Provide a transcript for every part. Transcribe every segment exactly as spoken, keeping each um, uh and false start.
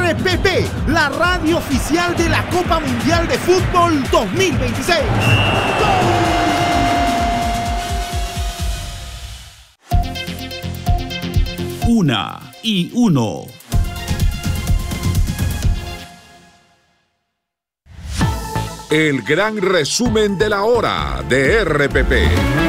R P P, la radio oficial de la Copa Mundial de Fútbol dos mil veintiséis. Una y uno. El gran resumen de la hora de R P P.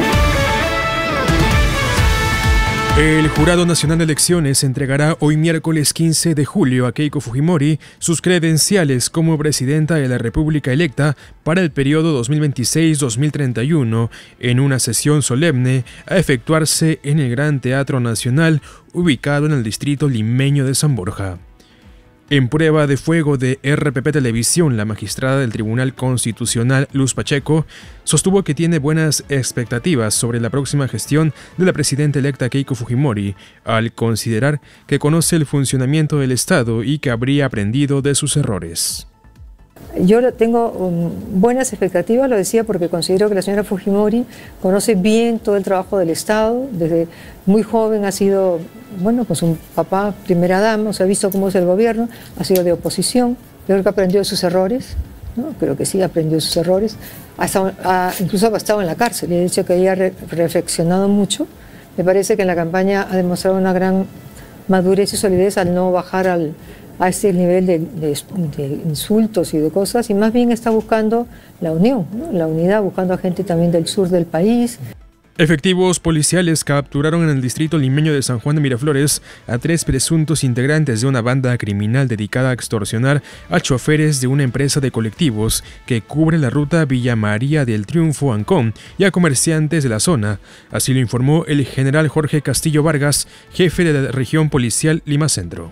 El Jurado Nacional de Elecciones entregará hoy miércoles quince de julio a Keiko Fujimori sus credenciales como presidenta de la República electa para el periodo dos mil veintiséis a dos mil treinta y uno en una sesión solemne a efectuarse en el Gran Teatro Nacional ubicado en el distrito limeño de San Borja. En prueba de fuego de R P P Televisión, la magistrada del Tribunal Constitucional, Luz Pacheco, sostuvo que tiene buenas expectativas sobre la próxima gestión de la presidenta electa Keiko Fujimori, al considerar que conoce el funcionamiento del Estado y que habría aprendido de sus errores. Yo tengo um, buenas expectativas, lo decía porque considero que la señora Fujimori conoce bien todo el trabajo del Estado. Desde muy joven ha sido, bueno, con su papá primera dama, o sea, ha visto cómo es el gobierno, ha sido de oposición. Yo creo que aprendió de sus errores, ¿no? Creo que sí, aprendió de sus errores. Ha estado, ha, incluso ha estado en la cárcel, y he dicho que ella ha re, reflexionado mucho. Me parece que en la campaña ha demostrado una gran madurez y solidez al no bajar al... a ese nivel de, de, de insultos y de cosas, y más bien está buscando la unión, ¿no? La unidad, buscando a gente también del sur del país. Efectivos policiales capturaron en el distrito limeño de San Juan de Miraflores a tres presuntos integrantes de una banda criminal dedicada a extorsionar a choferes de una empresa de colectivos que cubre la ruta Villa María del Triunfo Ancón y a comerciantes de la zona. Así lo informó el general Jorge Castillo Vargas, jefe de la región policial Lima Centro.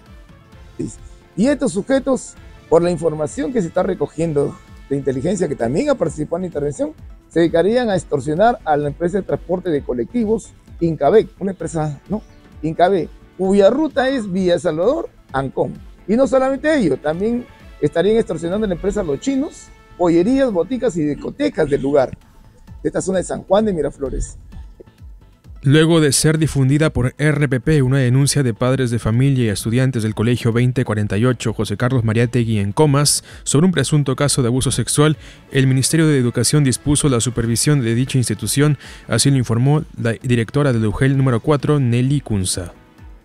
Y estos sujetos, por la información que se está recogiendo de inteligencia, que también ha participado en la intervención, se dedicarían a extorsionar a la empresa de transporte de colectivos Incabé, una empresa, ¿no? Incabé, cuya ruta es Villa Salvador, Ancón. Y no solamente ello, también estarían extorsionando a la empresa Los Chinos, pollerías, boticas y discotecas del lugar, de esta zona de San Juan de Miraflores. Luego de ser difundida por R P P una denuncia de padres de familia y estudiantes del Colegio veinte cuarenta y ocho José Carlos Mariátegui en Comas sobre un presunto caso de abuso sexual, el Ministerio de Educación dispuso la supervisión de dicha institución, así lo informó la directora del U G E L número cuatro, Nelly Cunza.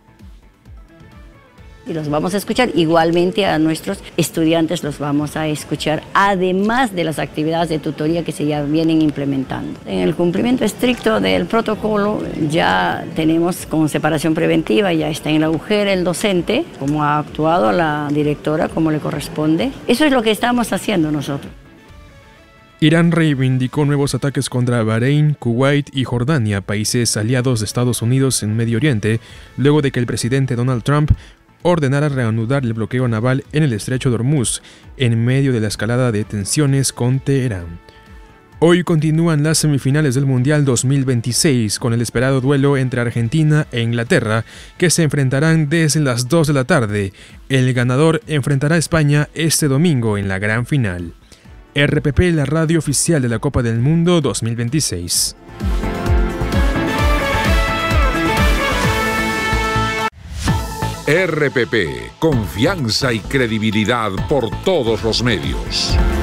Y los vamos a escuchar, igualmente a nuestros estudiantes los vamos a escuchar, además de las actividades de tutoría que se ya vienen implementando. En el cumplimiento estricto del protocolo ya tenemos con separación preventiva, ya está en la U G E L el docente, cómo ha actuado la directora, como le corresponde. Eso es lo que estamos haciendo nosotros. Irán reivindicó nuevos ataques contra Bahrein, Kuwait y Jordania, países aliados de Estados Unidos en Medio Oriente, luego de que el presidente Donald Trump ordenara reanudar el bloqueo naval en el estrecho de Hormuz, en medio de la escalada de tensiones con Teherán. Hoy continúan las semifinales del Mundial dos mil veintiséis, con el esperado duelo entre Argentina e Inglaterra, que se enfrentarán desde las dos de la tarde. El ganador enfrentará a España este domingo en la gran final. R P P, la radio oficial de la Copa del Mundo dos mil veintiséis. R P P, confianza y credibilidad por todos los medios.